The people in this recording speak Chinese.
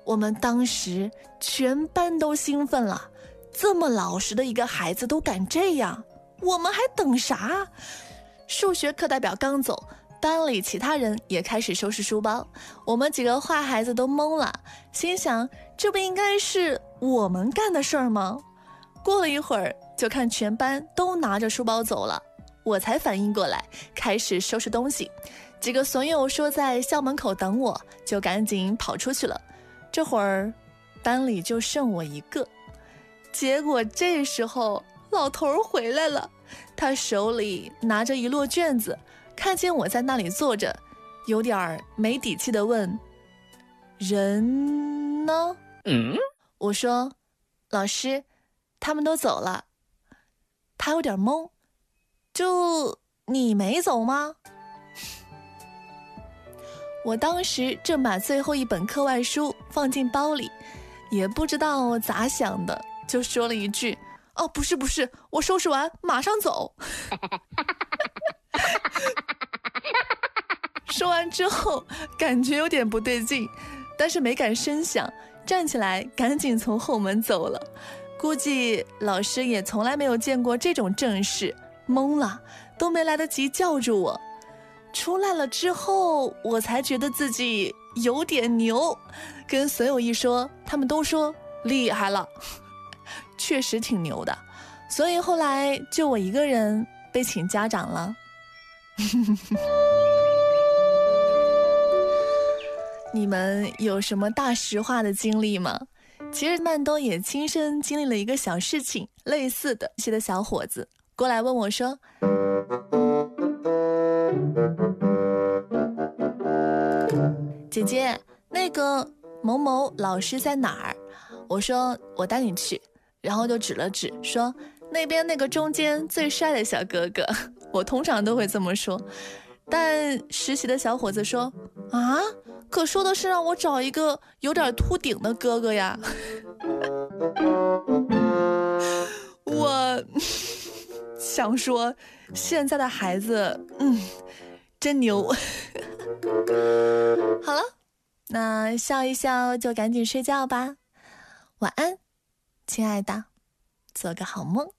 我们当时全班都兴奋了，这么老实的一个孩子都敢这样，我们还等啥？数学课代表刚走，班里其他人也开始收拾书包，我们几个坏孩子都懵了，心想这不应该是我们干的事儿吗？过了一会儿，就看全班都拿着书包走了，我才反应过来，开始收拾东西。几个损友说在校门口等我，就赶紧跑出去了。这会儿班里就剩我一个，结果这时候老头回来了，他手里拿着一摞卷子，看见我在那里坐着，有点没底气地问：人呢？我说：老师，他们都走了。他有点懵，就你没走吗？我当时正把最后一本课外书放进包里，也不知道咋想的，就说了一句：哦，不是，我收拾完马上走。说完之后感觉有点不对劲，但是没敢声响，站起来赶紧从后门走了。估计老师也从来没有见过这种阵势，懵了，都没来得及叫住我。出来了之后，我才觉得自己有点牛，跟所有一说，他们都说厉害了，确实挺牛的。所以后来就我一个人被请家长了。你们有什么大实话的经历吗？其实曼多也亲身经历了一个小事情，类似的些的小伙子过来问我说：姐姐，那个某某老师在哪儿？我说我带你去，然后就指了指说那边那个中间最帅的小哥哥。我通常都会这么说，但实习的小伙子说：啊，可说的是让我找一个有点秃顶的哥哥呀。我想说现在的孩子真牛。好了，那笑一笑就赶紧睡觉吧，晚安亲爱的，做个好梦。